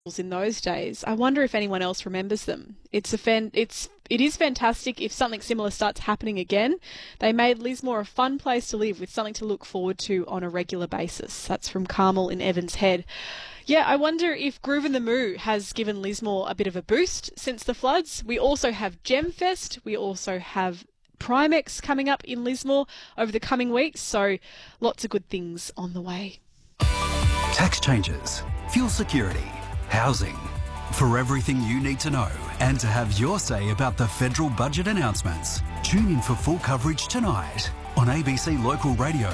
in those days. I wonder if anyone else remembers them. It is fantastic if something similar starts happening again. They made Lismore a fun place to live with something to look forward to on a regular basis. That's from Carmel in Evans Head. Yeah, I wonder if Groove and the Moo has given Lismore a bit of a boost since the floods. We also have Gemfest. We also have Primex coming up in Lismore over the coming weeks. So lots of good things on the way. Tax changes, fuel security, housing. For everything you need to know and to have your say about the federal budget announcements, tune in for full coverage tonight on ABC Local Radio.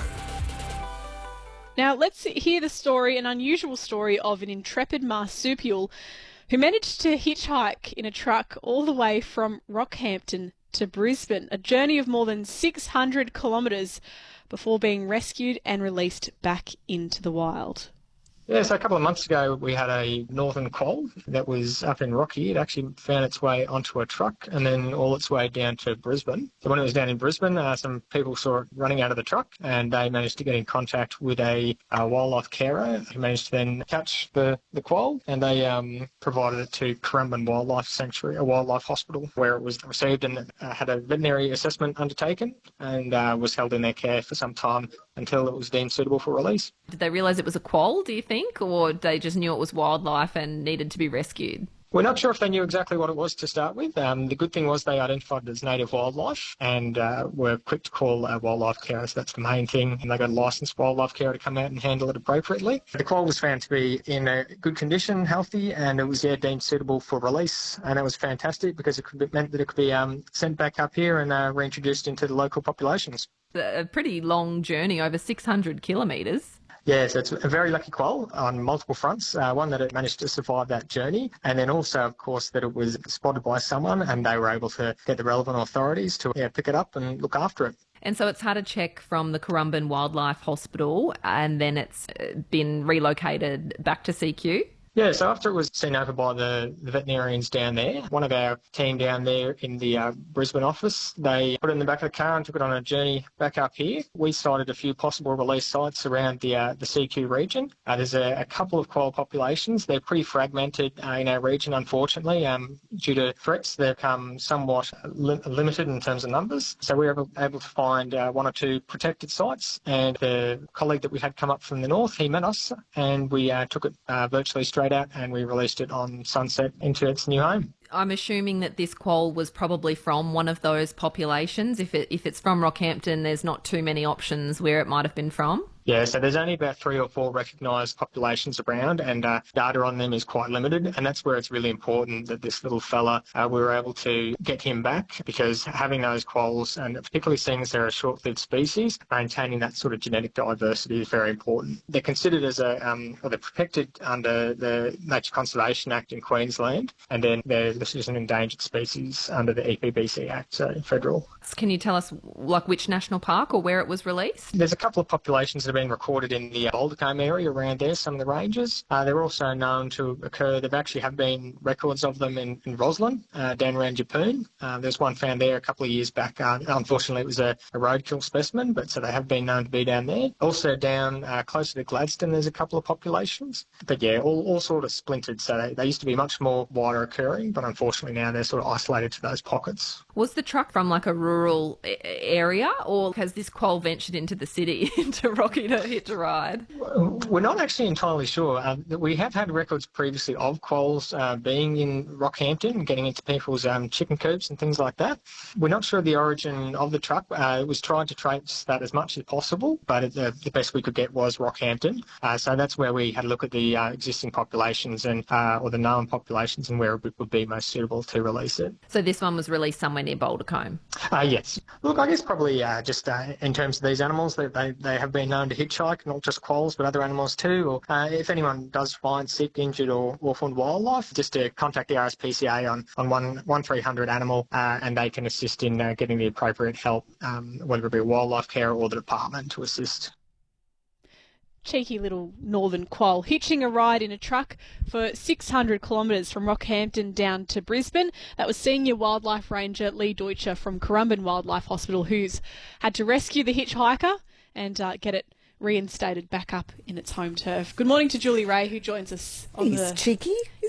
Now, let's hear the story, an unusual story of an intrepid marsupial who managed to hitchhike in a truck all the way from Rockhampton to Brisbane, a journey of more than 600 kilometres before being rescued and released back into the wild. Yeah, so a couple of months ago we had a northern quoll that was up in Rocky. It actually found its way onto a truck and then all its way down to Brisbane. So when it was down in Brisbane, some people saw it running out of the truck and they managed to get in contact with a wildlife carer who managed to then catch the quoll, and they provided it to Currumbin Wildlife Sanctuary, a wildlife hospital, where it was received and had a veterinary assessment undertaken and was held in their care for some time until it was deemed suitable for release. Did they realise it was a quoll, do you think, or they just knew it was wildlife and needed to be rescued? We're not sure if they knew exactly what it was to start with. The good thing was they identified it as native wildlife and were quick to call a wildlife carer, so that's the main thing. And they got a licensed wildlife carer to come out and handle it appropriately. The quoll was found to be in a good condition, healthy, and it was deemed suitable for release. And it was fantastic because meant that it could be sent back up here and reintroduced into the local populations. A pretty long journey, over 600 kilometres. Yeah, so it's a very lucky quoll on multiple fronts. One, that it managed to survive that journey, and then also, of course, that it was spotted by someone and they were able to get the relevant authorities to pick it up and look after it. And so it's had a check from the Currumbin Wildlife Hospital and then it's been relocated back to CQ? Yeah, so after it was seen over by the veterinarians down there, one of our team down there in the Brisbane office, they put it in the back of the car and took it on a journey back up here. We cited a few possible release sites around the CQ region. There's a couple of quoll populations. They're pretty fragmented in our region, unfortunately. Due to threats, they've become somewhat limited in terms of numbers. So we were able to find one or two protected sites, and the colleague that we had come up from the north, he met us, and we took it virtually straight out and we released it on Sunset into its new home. I'm assuming that this quoll was probably from one of those populations. If it's from Rockhampton, there's not too many options where it might have been from. Yeah, so there's only about 3 or 4 recognised populations around, and data on them is quite limited, and that's where it's really important that this little fella, we were able to get him back, because having those quolls, and particularly seeing as they're a short-lived species, maintaining that sort of genetic diversity is very important. They're considered as they're protected under the Nature Conservation Act in Queensland, and then they're listed as an endangered species under the EPBC Act, so federal. Can you tell us which national park or where it was released? There's a couple of populations that have been recorded in the Boulder Combe area around there, some of the ranges. They're also known to occur. There actually have been records of them in Roslyn, down around Yeppoon. There's one found there a couple of years back. Unfortunately, it was a roadkill specimen, but so they have been known to be down there. Also down closer to Gladstone, there's a couple of populations. But yeah, all sort of splintered. So they used to be much more wider occurring, but unfortunately now they're sort of isolated to those pockets. Was the truck from like a rural area, or has this quoll ventured into the city, into Rocky to hitch a ride? We're not actually entirely sure. We have had records previously of quolls being in Rockhampton, getting into people's chicken coops and things like that. We're not sure of the origin of the truck. It was trying to trace that as much as possible, but the best we could get was Rockhampton. So that's where we had a look at the existing populations and or the known populations and where it would be most suitable to release it. So this one was released somewhere near Boulder Combe? Yes. Look, I guess probably just in terms of these animals, they have been known to hitchhike, not just quolls, but other animals too. Or if anyone does find sick, injured or orphaned wildlife, just to contact the RSPCA on 1300 animal and they can assist in getting the appropriate help, whether it be a wildlife carer or the department to assist. Cheeky little northern quoll hitching a ride in a truck for 600 kilometres from Rockhampton down to Brisbane. That was Senior Wildlife Ranger Lee Deutscher from Currumbin Wildlife Hospital, who's had to rescue the hitchhiker and get it reinstated back up in its home turf. Good morning to Julie Ray, who joins us on He's cheeky.